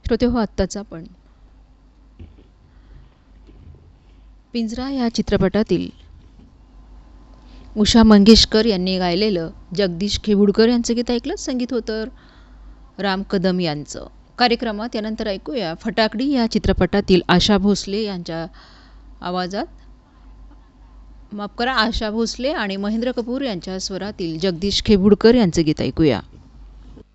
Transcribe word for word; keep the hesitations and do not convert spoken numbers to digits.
श्रोते हो, आत्ताच आपण पिंजरा या चित्रपटातील उषा मंगेशकर यांनी गायलेलं जगदीश खेबुडकर यांचं गीत ऐकलं. संगीत होतं राम कदम यांचं. कार्यक्रमात यानंतर ऐकूया फटाकडी या चित्रपटातील आशा भोसले यांच्या आवाजात, माफ करा, आशा भोसले आणि महेंद्र कपूर यांच्या स्वरातील जगदीश खेबुडकर यांचं गीत ऐकूया.